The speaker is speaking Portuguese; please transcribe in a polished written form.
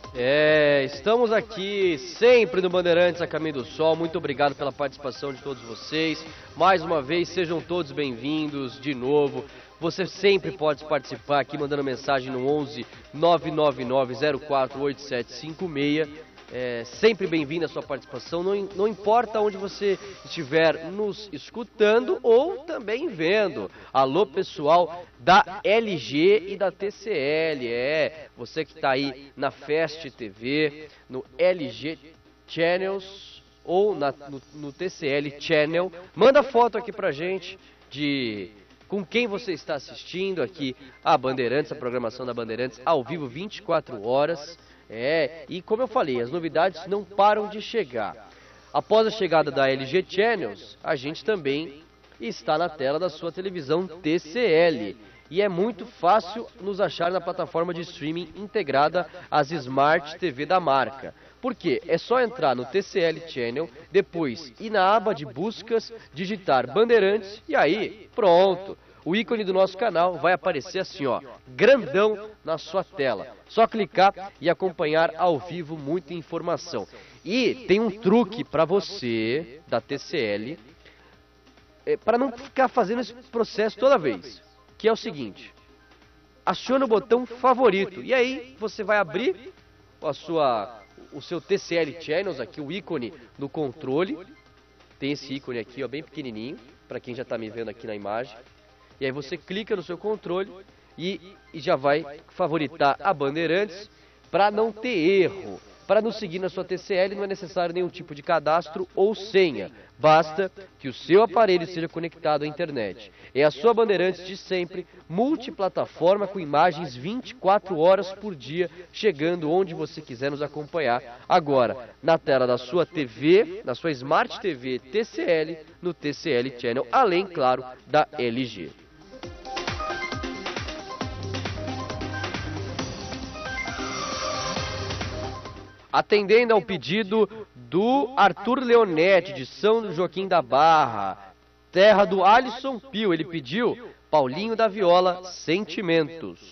Estamos aqui sempre no Bandeirantes a Caminho do Sol. Muito obrigado pela participação de todos vocês. Mais uma vez, sejam todos bem-vindos de novo. Você sempre pode participar aqui mandando mensagem no 11 999 048756. Sempre bem-vinda a sua participação, não importa onde você estiver nos escutando ou também vendo. Alô, pessoal da LG e da TCL, você que está aí na Fast TV, no LG Channels ou no TCL Channel, manda foto aqui pra gente de com quem você está assistindo aqui a Bandeirantes, a programação da Bandeirantes ao vivo 24 horas. E como eu falei, as novidades não param de chegar. Após a chegada da LG Channels, a gente também está na tela da sua televisão TCL. E é muito fácil nos achar na plataforma de streaming integrada às Smart TV da marca. Por quê? É só entrar no TCL Channel, depois ir na aba de buscas, digitar Bandeirantes e aí, pronto! O ícone do nosso canal vai aparecer assim, ó, grandão na sua tela. Só clicar e acompanhar ao vivo muita informação. E tem um truque para você da TCL, para não ficar fazendo esse processo toda vez, que é o seguinte: aciona o botão favorito e aí você vai abrir o seu TCL Channels, aqui o ícone no controle. Tem esse ícone aqui, ó, bem pequenininho, para quem já está me vendo aqui na imagem. E aí você clica no seu controle e já vai favoritar a Bandeirantes para não ter erro. Para nos seguir na sua TCL não é necessário nenhum tipo de cadastro ou senha. Basta que o seu aparelho seja conectado à internet. É a sua Bandeirantes de sempre, multiplataforma com imagens 24 horas por dia, chegando onde você quiser nos acompanhar. Agora, na tela da sua TV, na sua Smart TV TCL, no TCL Channel, além, claro, da LG. Atendendo ao pedido do Arthur Leonetti, de São Joaquim da Barra, terra do Alisson Pio, ele pediu Paulinho da Viola, Sentimentos.